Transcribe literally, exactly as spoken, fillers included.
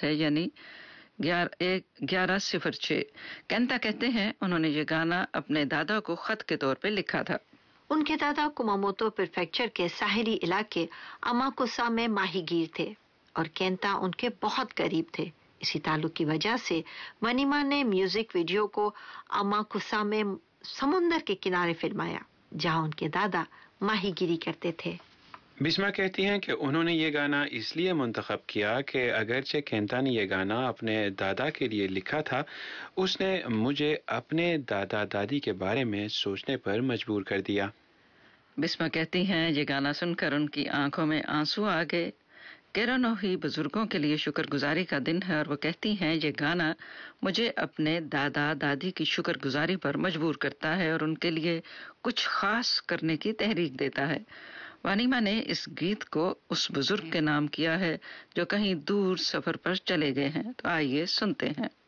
بات ہے، یعنی گیارہ صفر چھ۔ کینتا کہتے ہیں انہوں نے یہ گانا اپنے دادا کو خط کے طور پہ لکھا تھا۔ ان کے دادا کماموتو پریفیکچر کے ساحلی علاقے اماکوسا میں ماہی گیر تھے اور کینتا ان کے بہت قریب تھے۔ اسی تعلق کی وجہ سے ونیما نے میوزک ویڈیو کو اماکوسا میں سمندر کے کنارے فلمایا جہاں ان کے دادا ماہی گیری کرتے تھے۔ بسما کہتی ہیں کہ انہوں نے یہ گانا اس لیے منتخب کیا کہ اگرچہ کینتا نے یہ گانا اپنے دادا کے لیے لکھا تھا، اس نے مجھے اپنے دادا دادی کے بارے میں سوچنے پر مجبور کر دیا۔ بسما کہتی ہیں یہ گانا سن کر ان کی آنکھوں میں آنسو آ گئے۔ کیرونوہی بزرگوں کے لیے شکر گزاری کا دن ہے اور وہ کہتی ہیں یہ گانا مجھے اپنے دادا دادی کی شکر گزاری پر مجبور کرتا ہے اور ان کے لیے کچھ خاص کرنے کی تحریک دیتا ہے۔ وانیما نے اس گیت کو اس بزرگ کے نام کیا ہے جو کہیں دور سفر پر چلے گئے ہیں، تو آئیے سنتے ہیں۔